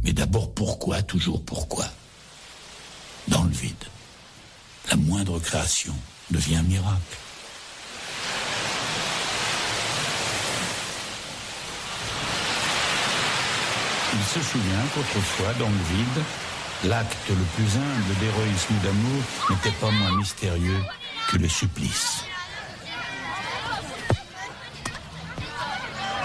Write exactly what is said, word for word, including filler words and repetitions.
Mais d'abord, pourquoi, toujours pourquoi? Dans le vide, la moindre création devient un miracle. Il se souvient qu'autrefois, dans le vide, l'acte le plus humble d'héroïsme ou d'amour n'était pas moins mystérieux que le supplice.